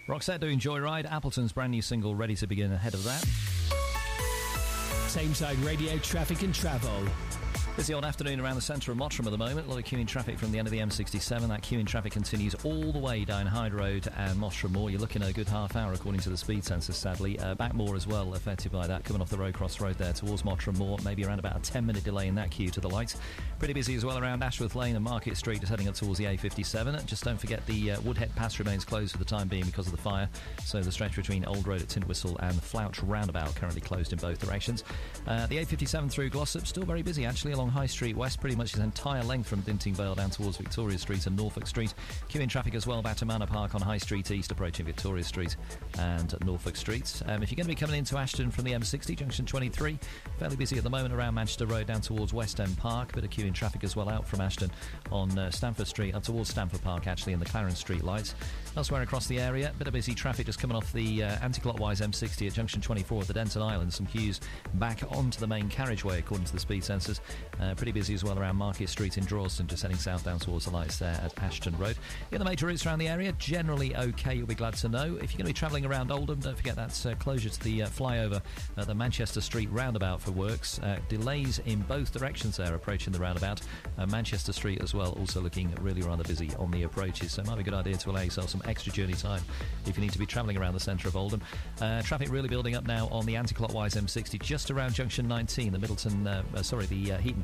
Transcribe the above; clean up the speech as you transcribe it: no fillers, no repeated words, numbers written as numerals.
Roxette doing Joyride, Appleton's brand new single Ready to Begin ahead of that. Tameside Radio Traffic and Travel. Busy old afternoon around the centre of Mottram at the moment. A lot of queuing traffic from the end of the M67. That queuing traffic continues all the way down Hyde Road and Mottram Moor. You're looking at a good half hour according to the speed sensors, sadly. Backmoor as well affected by that, coming off the road cross road there towards Mottram Moor. Maybe around about a 10-minute delay in that queue to the lights. Pretty busy as well around Ashworth Lane and Market Street, just heading up towards the A57. Just don't forget the Woodhead Pass remains closed for the time being because of the fire. So the stretch between Old Road at Tintwistle and Flouch Roundabout currently closed in both directions. The A57 through Glossop, still very busy actually along High Street West, pretty much its entire length from Dinting Vale down towards Victoria Street and Norfolk Street. Queuing traffic as well back to Manor Park on High Street East, approaching Victoria Street and Norfolk Street. If you're going to be coming into Ashton from the M60, junction 23, fairly busy at the moment around Manchester Road down towards West End Park. Bit of queuing traffic as well out from Ashton on Stamford Street up towards Stamford Park actually, in the Clarence Street lights. Elsewhere across the area, bit of busy traffic just coming off the anti-clockwise M60 at junction 24 at the Denton Island. Some queues back onto the main carriageway according to the speed sensors. Pretty busy as well around Market Street in Drawston, just heading south down towards the lights there at Ashton Road. The other major routes around the area, generally okay, you'll be glad to know. If you're going to be travelling around Oldham, don't forget that's closure to the flyover at the Manchester Street roundabout for works. Delays in both directions there approaching the roundabout. Manchester Street as well, also looking really rather busy on the approaches, so it might be a good idea to allow yourself some extra journey time if you need to be travelling around the centre of Oldham. Traffic really building up now on the anti-clockwise M60 just around junction 19, the Heaton